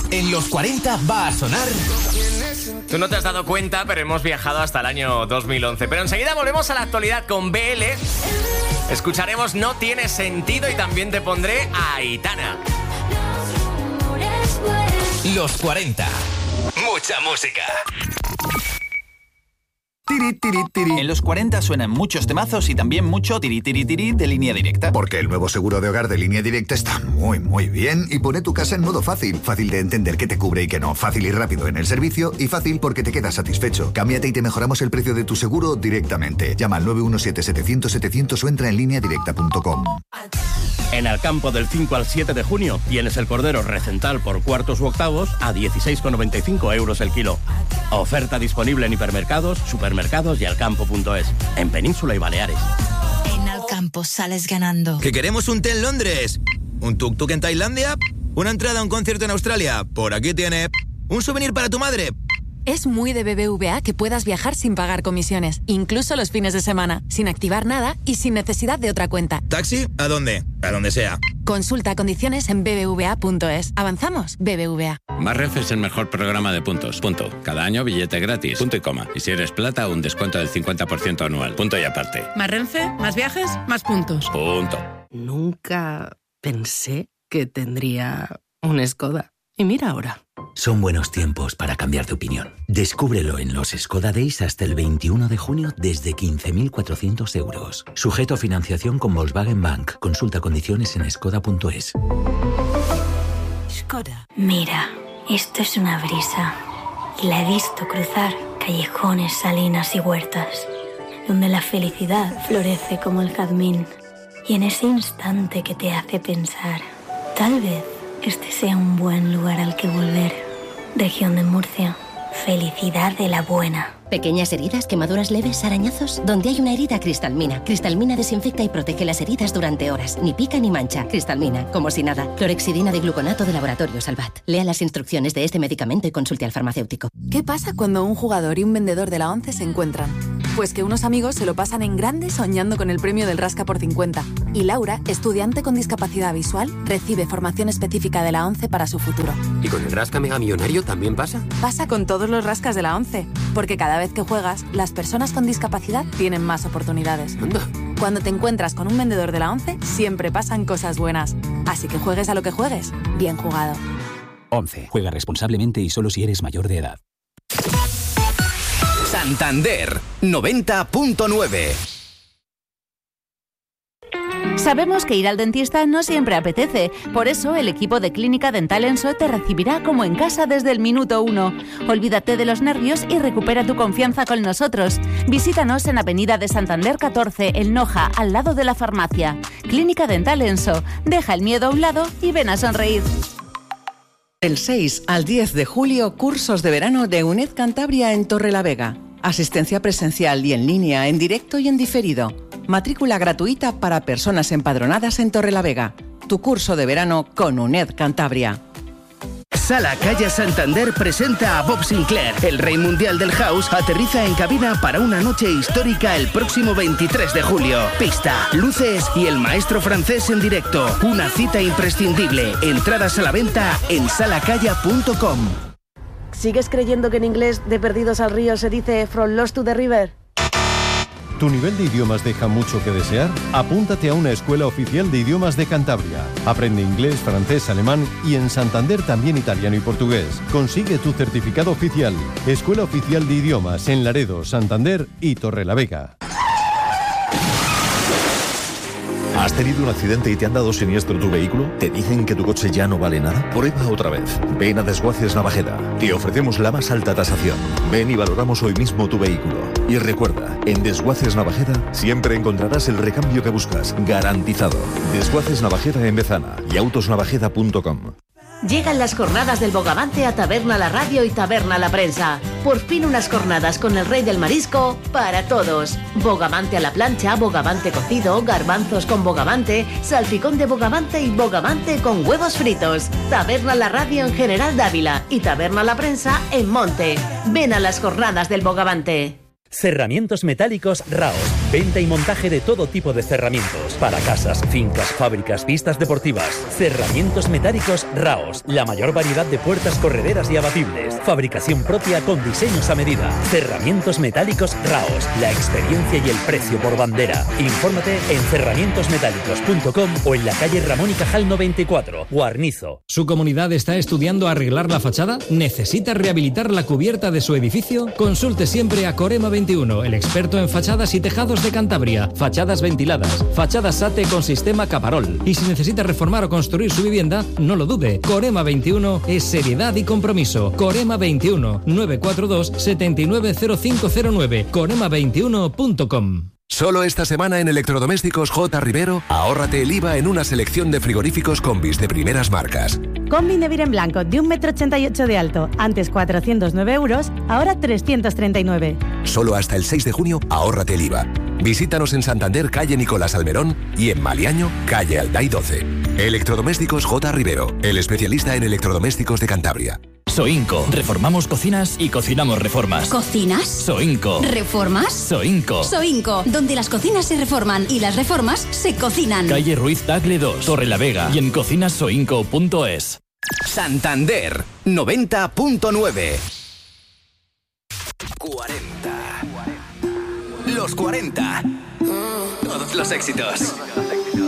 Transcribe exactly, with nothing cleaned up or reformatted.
En los cuarenta va a sonar... Tú no te has dado cuenta, pero hemos viajado hasta el año dos mil once. Pero enseguida volvemos a la actualidad con B L. Escucharemos No Tiene Sentido y también te pondré a Aitana. Los cuarenta. Mucha música. Tiri, tiri, tiri. En los cuarenta suenan muchos temazos y también mucho tiri, tiri, tiri de Línea Directa. Porque el nuevo seguro de hogar de Línea Directa está muy, muy bien y pone tu casa en modo fácil. Fácil de entender qué te cubre y qué no. Fácil y rápido en el servicio y fácil porque te quedas satisfecho. Cámbiate y te mejoramos el precio de tu seguro directamente. Llama al nueve uno siete, setecientos, setecientos o entra en línea directa punto com. En Alcampo del cinco al siete de junio tienes el cordero recental por cuartos u octavos a dieciséis con noventa y cinco euros el kilo. Oferta disponible en hipermercados, supermercados y alcampo punto es. En Península y Baleares. En Alcampo sales ganando. ¿Que queremos un té en Londres? ¿Un tuk-tuk en Tailandia? ¿Una entrada a un concierto en Australia? Por aquí tiene. ¿Un souvenir para tu madre? Es muy de B B V A que puedas viajar sin pagar comisiones, incluso los fines de semana, sin activar nada y sin necesidad de otra cuenta. ¿Taxi? ¿A dónde? A donde sea. Consulta condiciones en b b v a punto es. Avanzamos, B B V A. Más Renfe es el mejor programa de puntos. Punto. Cada año billete gratis. Punto y coma. Y si eres plata, un descuento del cincuenta por ciento anual. Punto y aparte. Más Renfe, más viajes, más puntos. Punto. Nunca pensé que tendría un Skoda. Y mira ahora. Son buenos tiempos para cambiar de opinión. Descúbrelo en los Skoda Days hasta el veintiuno de junio desde quince mil cuatrocientos euros. Sujeto a financiación con Volkswagen Bank. Consulta condiciones en skoda punto es. Skoda. Mira, esto es una brisa. Y la he visto cruzar callejones, salinas y huertas, donde la felicidad florece como el jazmín. Y en ese instante que te hace pensar, tal vez este sea un buen lugar al que volver. Región de Murcia. Felicidad de la buena. Pequeñas heridas, quemaduras leves, arañazos. Donde hay una herida, Cristalmina. Cristalmina desinfecta y protege las heridas durante horas. Ni pica ni mancha. Cristalmina, como si nada. Clorexidina de gluconato de Laboratorio Salvat. Lea las instrucciones de este medicamento y consulte al farmacéutico. ¿Qué pasa cuando un jugador y un vendedor de la ONCE se encuentran? Pues que unos amigos se lo pasan en grande soñando con el premio del Rasca por cincuenta. Y Laura, estudiante con discapacidad visual, recibe formación específica de la ONCE para su futuro. ¿Y con el Rasca Mega Millonario también pasa? Pasa con todos los rascas de la ONCE, porque cada vez que juegas, las personas con discapacidad tienen más oportunidades. Anda. Cuando te encuentras con un vendedor de la ONCE, siempre pasan cosas buenas. Así que juegues a lo que juegues, bien jugado. ONCE. Juega responsablemente y solo si eres mayor de edad. Santander noventa punto nueve. Sabemos que ir al dentista no siempre apetece, por eso el equipo de Clínica Dental Enso te recibirá como en casa desde el minuto uno. Olvídate de los nervios y recupera tu confianza con nosotros. Visítanos en Avenida de Santander catorce, El Noja, al lado de la farmacia. Clínica Dental Enso. Deja el miedo a un lado y ven a sonreír. Del seis al diez de julio, cursos de verano de UNED Cantabria en Torrelavega. Asistencia presencial y en línea, en directo y en diferido. Matrícula gratuita para personas empadronadas en Torrelavega. Tu curso de verano con UNED Cantabria. Sala Calla Santander presenta a Bob Sinclair. El rey mundial del house aterriza en cabina para una noche histórica el próximo veintitrés de julio. Pista, luces y el maestro francés en directo. Una cita imprescindible. Entradas a la venta en sala calla punto com. ¿Sigues creyendo que en inglés de perdidos al río se dice from lost to the river? ¿Tu nivel de idiomas deja mucho que desear? Apúntate a una escuela oficial de idiomas de Cantabria. Aprende inglés, francés, alemán y en Santander también italiano y portugués. Consigue tu certificado oficial. Escuela Oficial de Idiomas en Laredo, Santander y Torrelavega. ¿Has tenido un accidente y te han dado siniestro tu vehículo? ¿Te dicen que tu coche ya no vale nada? Prueba otra vez. Ven a Desguaces Navajeda. Te ofrecemos la más alta tasación. Ven y valoramos hoy mismo tu vehículo. Y recuerda, en Desguaces Navajeda siempre encontrarás el recambio que buscas, garantizado. Desguaces Navajeda en Bezana y autosnavajeda punto com. Llegan las jornadas del Bogavante a Taberna La Radio y Taberna La Prensa. Por fin unas jornadas con el rey del marisco para todos. Bogavante a la plancha, bogavante cocido, garbanzos con bogavante, salpicón de bogavante y bogavante con huevos fritos. Taberna La Radio en General Dávila y Taberna La Prensa en Monte. Ven a las jornadas del Bogavante. Cerramientos metálicos Raos. Venta y montaje de todo tipo de cerramientos. para casas, fincas, fábricas, pistas deportivas. Cerramientos metálicos Raos, la mayor variedad de puertas correderas y abatibles. Fabricación propia con diseños a medida. Cerramientos metálicos Raos, la experiencia y el precio por bandera. Infórmate en cerramientos metálicos punto com o en la calle Ramón y Cajal noventa y cuatro, Guarnizo. ¿Su comunidad está estudiando arreglar la fachada? ¿Necesita rehabilitar la cubierta de su edificio? Consulte siempre a Corema veintiuno, el experto en fachadas y tejados de Cantabria. Fachadas ventiladas, fachadas SATE con sistema Caparol. Y si necesita reformar o construir su vivienda, no lo dude. Corema veintiuno es seriedad y compromiso. Corema veintiuno, nueve cuatro dos, siete nueve cero cinco cero nueve, corema veintiuno punto com. Solo esta semana en Electrodomésticos J. Rivero, ahórrate el I V A en una selección de frigoríficos Combis de primeras marcas. Combi Nevir en blanco de un metro ochenta y ocho de alto, antes cuatrocientos nueve euros, ahora trescientos treinta y nueve. Solo hasta el seis de junio, ahórrate el I V A. Visítanos en Santander, calle Nicolás Almerón, y en Maliaño, calle Alday doce. Electrodomésticos J. Rivero, el especialista en electrodomésticos de Cantabria. Soinco. Reformamos cocinas y cocinamos reformas. ¿Cocinas? Soinco. ¿Reformas? Soinco. Soinco, donde las cocinas se reforman y las reformas se cocinan. Calle Ruiz Tagle dos, Torrelavega, y en cocinas soinco punto es. Santander noventa punto nueve. cuarenta. Los cuarenta. Todos los éxitos.